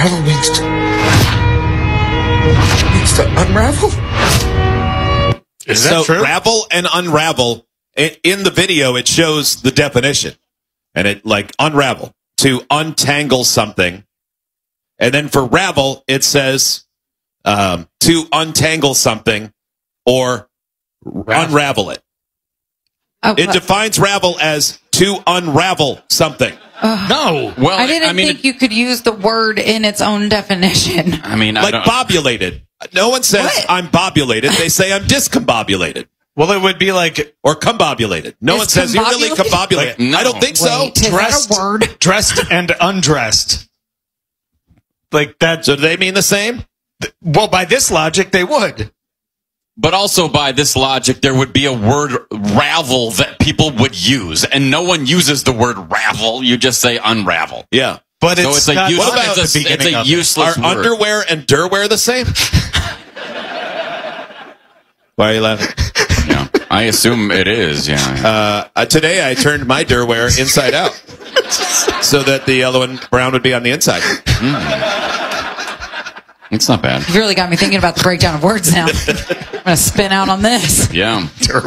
Unravel means to unravel? Is that true? Ravel and unravel, in the video, it shows the definition. And it, like, unravel, to untangle something. And then for ravel, it says to untangle something or unravel it. It defines ravel as to unravel something. No. Well, I didn't think you could use the word in its own definition. I mean, like bobulated. No one says I'm bobulated. They say I'm discombobulated. Well, it would be like, or combobulated. No one says you're really combobulated. Like, no. I don't think so. Is that a word? Dressed and undressed. Like that. So do they mean the same? Well, by this logic, they would. But also by this logic, there would be a word ravel that people would use, and no one uses the word ravel. You just say unravel. Yeah, but so it's a useless Are word. underwear and derwear the same? Why are you laughing? Yeah, I assume it is. Yeah. Today I turned my derwear inside out so that the yellow and brown would be on the inside. It's not bad. You really got me thinking about the breakdown of words now. I'm going to spin out on this. Yeah.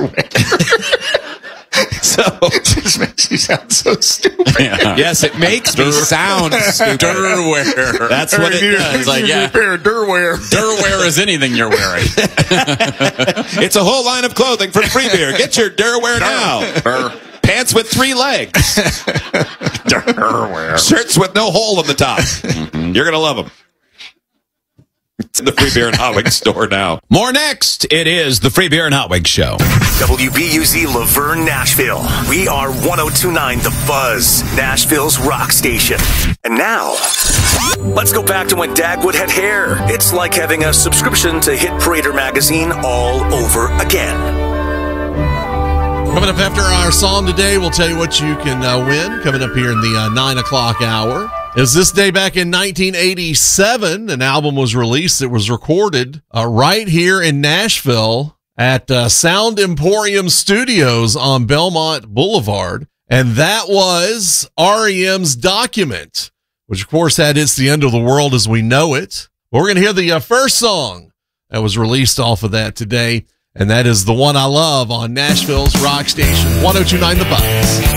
So it just makes you sound so stupid. Yeah. Yes, it makes me sound stupid. Derwear. That's what it does. It's like, yeah. Derwear. Derwear is anything you're wearing. It's a whole line of clothing from Free Beer. Get your derwear now. Pants with 3 legs. Derwear. Shirts with no hole in the top. You're going to love them. It's in the Free Beer and Hot Wings store now. More next. It is the Free Beer and Hot Wings Show. WBUZ Laverne, Nashville. We are 102.9 The Buzz, Nashville's rock station. And now, let's go back to when Dagwood had hair. It's like having a subscription to Hit Parader magazine all over again. Coming up after our song today, we'll tell you what you can win. Coming up here in the 9 o'clock hour. Is this day back in 1987, an album was released that was recorded right here in Nashville at Sound Emporium Studios on Belmont Boulevard. And that was REM's Document, which of course had It's the End of the World as We Know It. We're going to hear the first song that was released off of that today, and that is The One I Love on Nashville's rock station, 102.9 The Buzz.